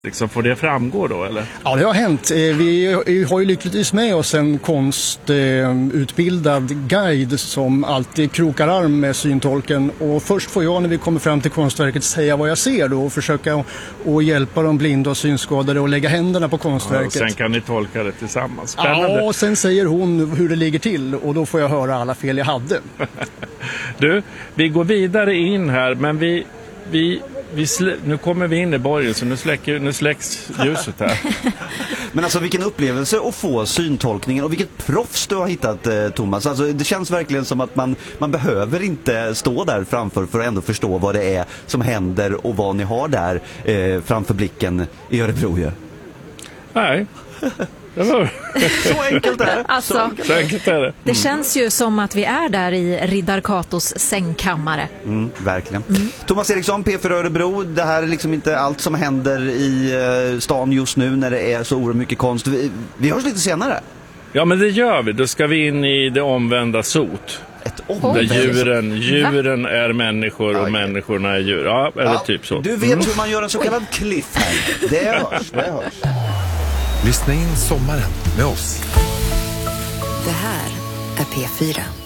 Liksom, får det framgå då, eller? Ja, det har hänt. Vi har ju lyckligtvis med oss en konstutbildad guide som alltid krokar arm med syntolken. Och först får jag, när vi kommer fram till konstverket, säga vad jag ser då och försöka att hjälpa de blinda och synskadade och lägga händerna på konstverket. Ja, sen kan ni tolka det tillsammans. Spännande. Ja, och sen säger hon hur det ligger till och då får jag höra alla fel jag hade. Du, vi går vidare in här, men nu kommer vi in i borgen, så nu släcks ljuset här. Men alltså vilken upplevelse att få syntolkningen, och vilket proffs du har hittat, Thomas. Alltså, det känns verkligen som att man behöver inte stå där framför för att ändå förstå vad det är som händer och vad ni har där framför blicken i Örebro. Nej. Så enkelt är det. Alltså, Så enkelt är det. det känns ju som att vi är där i Riddar Katos sängkammare. Verkligen. Thomas Eriksson, P4 Örebro. Det här är liksom inte allt som händer i stan just nu när det är så oerhört mycket konst. Vi hörs lite senare. Ja, men det gör vi. Då ska vi in i det omvända sot. Ett omvänt. Där djuren är människor och människorna är djur. Ja, eller typ så. Du vet hur man gör en så kallad cliffhanger. Det hörs. Lyssna in sommaren med oss. Det här är P4.